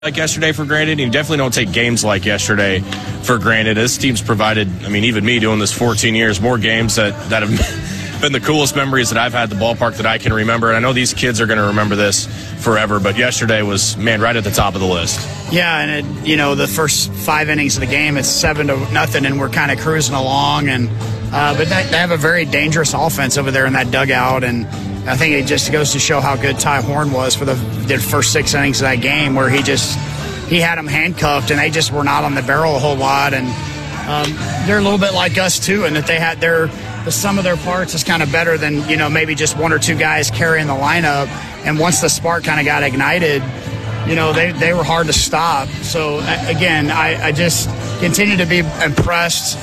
like yesterday for granted. You definitely don't take games like yesterday for granted. This team's provided, even me doing this 14 years, more games that have been the coolest memories that I've had at the ballpark that I can remember. And I know these kids are going to remember this forever, but yesterday was, right at the top of the list. Yeah, and the first 5 innings of the game, it's 7-0, and we're kind of cruising along. And but they have a very dangerous offense over there in that dugout, and I think it just goes to show how good Ty Horn was for the first 6 innings of that game, where he had them handcuffed and they just were not on the barrel a whole lot. And they're a little bit like us too, in that they had the sum of their parts is kind of better than maybe just 1 or 2 guys carrying the lineup. And once the spark kind of got ignited, they were hard to stop. So again, I just continue to be impressed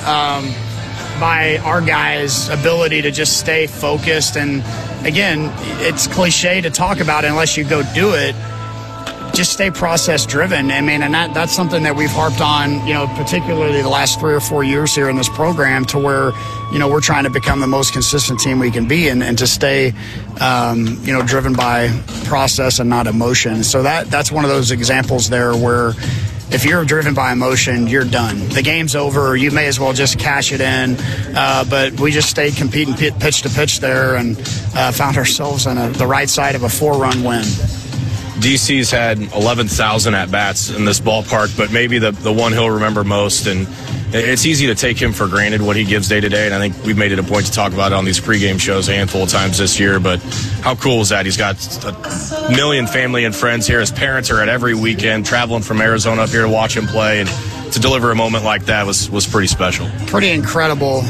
by our guys' ability to just stay focused. And again, it's cliche to talk about it unless you go do it. Just stay process driven. And that's something that we've harped on, particularly the last 3 or 4 years here in this program, to where, we're trying to become the most consistent team we can be, and to stay, driven by process and not emotion. So that's one of those examples there where if you're driven by emotion, you're done. The game's over. You may as well just cash it in. But we just stayed competing pitch to pitch there, and found ourselves on the right side of a 4-run win. DC's had 11,000 at-bats in this ballpark, but maybe the one he'll remember most, and it's easy to take him for granted what he gives day to day, and I think we've made it a point to talk about it on these pregame shows a handful of times this year. But how cool is that? He's got 1 million family and friends here. His parents are at every weekend, traveling from Arizona up here to watch him play, and to deliver a moment like that was pretty special. Pretty incredible.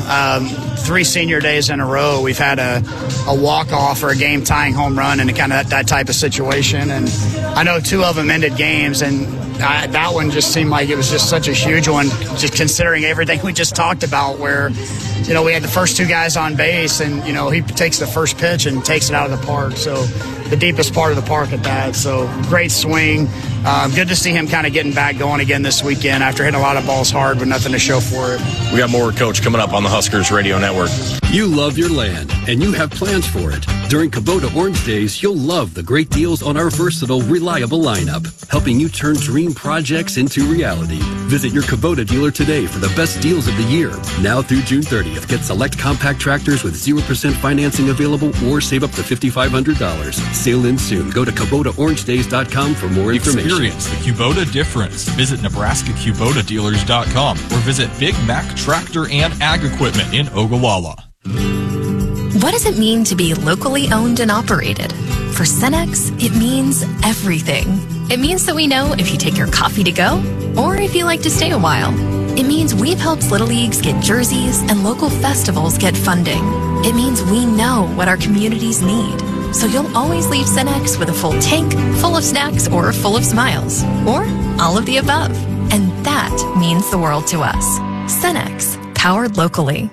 3 senior days in a row, we've had a walk-off or a game-tying home run and kind of that type of situation. And I know 2 of them ended games, and that one just seemed like it was just such a huge one, just considering everything we just talked about, where, we had the first 2 guys on base, and, he takes the first pitch and takes it out of the park. So the deepest part of the park at that. So great swing. Good to see him kind of getting back going again this weekend after hitting a lot of balls hard with nothing to show for it. We got more Coach coming up on the Huskers Radio Network. You love your land, and you have plans for it. During Kubota Orange Days, you'll love the great deals on our versatile, reliable lineup, helping you turn dream projects into reality. Visit your Kubota dealer today for the best deals of the year. Now through June 30th, get select compact tractors with 0% financing available, or save up to $5,500. Sale ends soon. Go to KubotaOrangeDays.com for more information. Experience the Kubota difference. Visit NebraskaKubotaDealers.com or visit Big Mac Tractor and Ag Equipment in Ogallala. What does it mean to be locally owned and operated? For Cenex, it means everything. It means that we know if you take your coffee to go or if you like to stay a while. It means we've helped Little Leagues get jerseys and local festivals get funding. It means we know what our communities need. So you'll always leave Cenex with a full tank, full of snacks, or full of smiles. Or all of the above. And that means the world to us. Cenex, powered locally.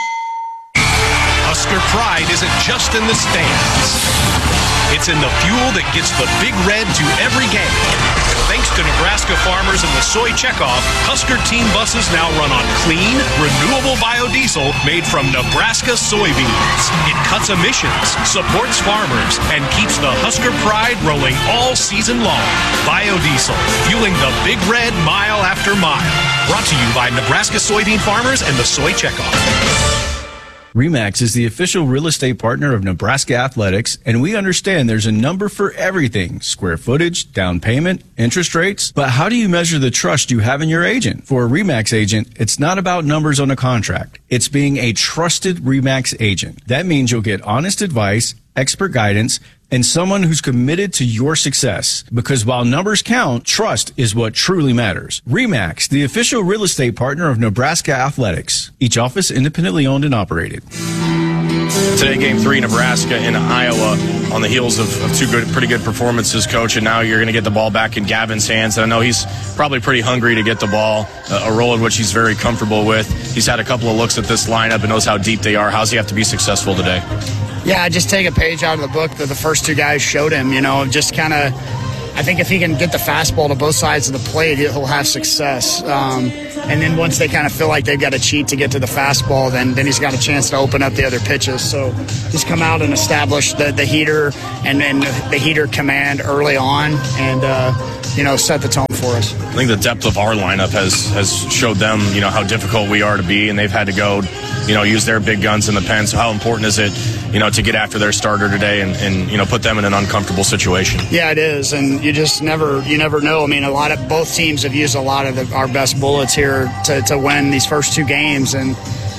Husker pride isn't just in the stands. It's in the fuel that gets the Big Red to every game. Thanks to Nebraska farmers and the soy checkoff, Husker team buses now run on clean, renewable biodiesel made from Nebraska soybeans. It cuts emissions, supports farmers, and keeps the Husker pride rolling all season long. Biodiesel, fueling the Big Red mile after mile. Brought to you by Nebraska soybean farmers and the soy checkoff. RE/MAX is the official real estate partner of Nebraska Athletics, and we understand there's a number for everything: square footage, down payment, interest rates. But how do you measure the trust you have in your agent? For a RE/MAX agent, it's not about numbers on a contract. It's being a trusted RE/MAX agent. That means you'll get honest advice, expert guidance, and someone who's committed to your success. Because while numbers count, trust is what truly matters. RE/MAX, the official real estate partner of Nebraska Athletics. Each office independently owned and operated. Today, Game 3, Nebraska in Iowa, on the heels of 2 pretty good performances, Coach. And now you're going to get the ball back in Gavin's hands. And I know he's probably pretty hungry to get the ball, a role in which he's very comfortable with. He's had a couple of looks at this lineup and knows how deep they are. How does he have to be successful today? Yeah, just take a page out of the book that the first 2 guys showed him, just kind of, I think if he can get the fastball to both sides of the plate, he'll have success. And then once they kind of feel like they've got to cheat to get to the fastball, then he's got a chance to open up the other pitches. So he's come out and established the heater and the heater command early on, and set the tone for us. I think the depth of our lineup has showed them, how difficult we are to be, and they've had to go, use their big guns in the pen. So how important is it, to get after their starter today and put them in an uncomfortable situation? Yeah, it is, and you just never know. I mean, both teams have used a lot of our best bullets here to win these first two games, and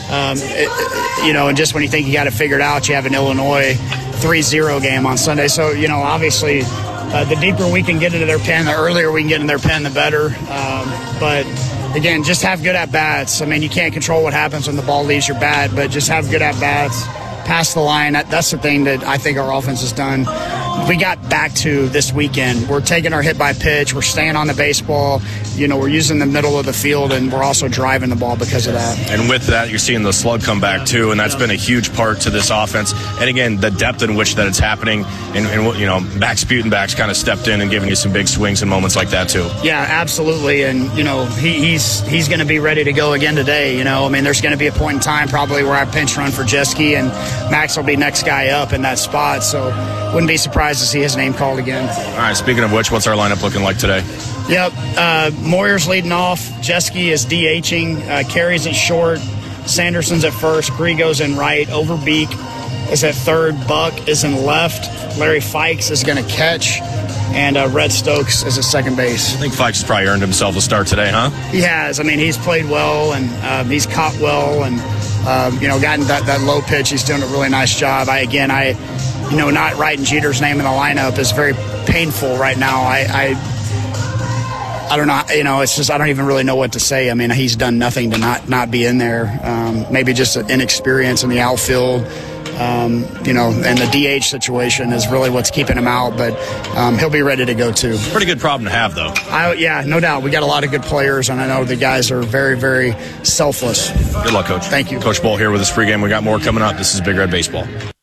and just when you think you got it figured out, you have an Illinois 3-0 game on Sunday. So obviously. The deeper we can get into their pen, the earlier we can get in their pen, the better. But, again, just have good at-bats. I mean, you can't control what happens when the ball leaves your bat, but just have good at-bats, pass the line. That's the thing that I think our offense has done. We got back to this weekend. We're taking our hit by pitch. We're staying on the baseball. We're using the middle of the field, and we're also driving the ball because of that. And with that, you're seeing the slug come back, too, and that's been a huge part to this offense. And, again, the depth in which that it's happening, and Max Butenbach's kind of stepped in and given you some big swings in moments like that, too. Yeah, absolutely. And, he's going to be ready to go again today. I mean, there's going to be a point in time probably where I pinch run for Jeske, and Max will be next guy up in that spot. So wouldn't be surprised to see his name called again. All right, speaking of which, what's our lineup looking like today? Yep, Moyer's leading off. Jeske is DHing. Carey's at short. Sanderson's at first. Grigo's in right. Overbeek is at third. Buck is in left. Larry Fikes is going to catch. And Red Stokes is at second base. I think Fikes has probably earned himself a start today, huh? He has. I mean, he's played well, and he's caught well, and, gotten that low pitch. He's doing a really nice job. Not writing Jeter's name in the lineup is very painful right now. I don't know. It's just I don't even really know what to say. I mean, he's done nothing to not be in there. Maybe just an inexperience in the outfield. And the DH situation is really what's keeping him out. But he'll be ready to go too. Pretty good problem to have, though. Yeah, no doubt. We got a lot of good players, and I know the guys are very, very selfless. Good luck, Coach. Thank you. Coach Bull here with his pregame. We got more coming up. This is Big Red Baseball.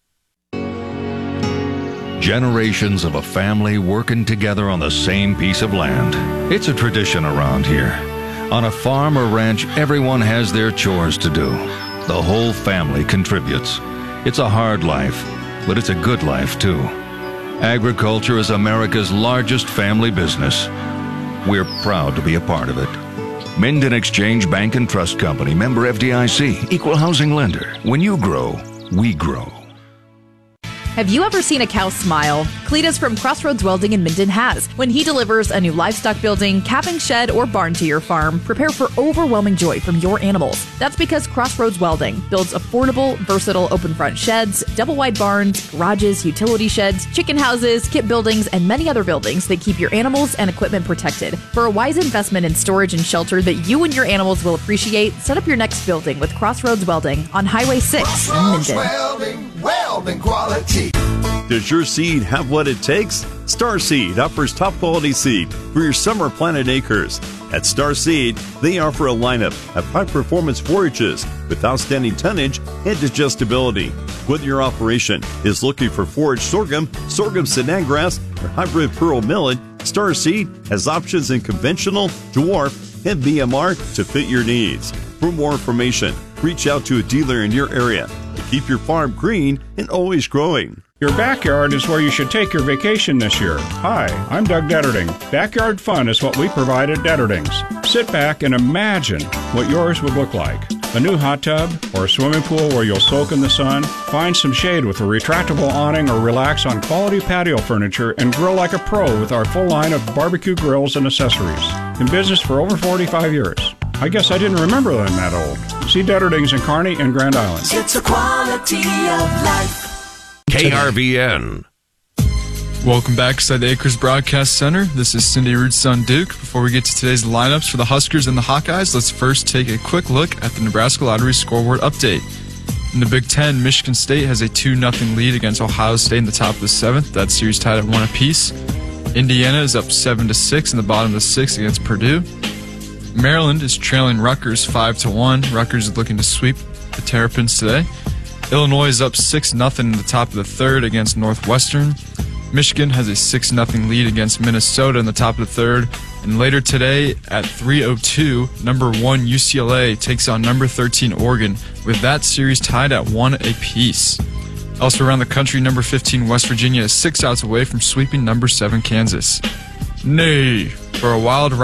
Generations of a family working together on the same piece of land. It's a tradition around here. On a farm or ranch, everyone has their chores to do. The whole family contributes. It's a hard life, but it's a good life, too. Agriculture is America's largest family business. We're proud to be a part of it. Minden Exchange Bank and Trust Company, member FDIC, equal housing lender. When you grow, we grow. Have you ever seen a cow smile? Cletus from Crossroads Welding in Minden has. When he delivers a new livestock building, calving shed, or barn to your farm, prepare for overwhelming joy from your animals. That's because Crossroads Welding builds affordable, versatile open front sheds, double wide barns, garages, utility sheds, chicken houses, kit buildings, and many other buildings that keep your animals and equipment protected. For a wise investment in storage and shelter that you and your animals will appreciate, set up your next building with Crossroads Welding on Highway 6 in Minden. Welding quality. Does your seed have what it takes? Star Seed offers top quality seed for your summer planted acres. At Star Seed, they offer a lineup of high performance forages with outstanding tonnage and digestibility. Whether your operation is looking for forage sorghum Sudan grass, or hybrid pearl millet, Star Seed has options in conventional, dwarf, and BMR to fit your needs. For more information, reach out to a dealer in your area. Keep your farm green and always growing. Your backyard is where you should take your vacation this year. Hi, I'm Doug Detterding. Backyard fun is what we provide at Detterding's. Sit back and imagine what yours would look like. A new hot tub or a swimming pool where you'll soak in the sun, find some shade with a retractable awning, or relax on quality patio furniture and grill like a pro with our full line of barbecue grills and accessories. In business for over 45 years. I guess I didn't remember them that old. See Detterding's in Kearney and Grand Island. It's a quality of life. KRVN. Welcome back to the Acres Broadcast Center. This is Cindy Root's son, Duke. Before we get to today's lineups for the Huskers and the Hawkeyes, let's first take a quick look at the Nebraska Lottery scoreboard update. In the Big Ten, Michigan State has a 2-0 lead against Ohio State in the top of the 7th. That series tied at 1 apiece. Indiana is up 7-6 in the bottom of the 6th against Purdue. Maryland is trailing Rutgers 5-1. Rutgers is looking to sweep the Terrapins today. Illinois is up 6-0 in the top of the 3rd against Northwestern. Michigan has a 6-0 lead against Minnesota in the top of the 3rd. And later today at 3:02, number 1 UCLA takes on number 13 Oregon, with that series tied at 1 apiece. Also around the country, number 15 West Virginia is 6 outs away from sweeping number 7 Kansas. Nay, for a wild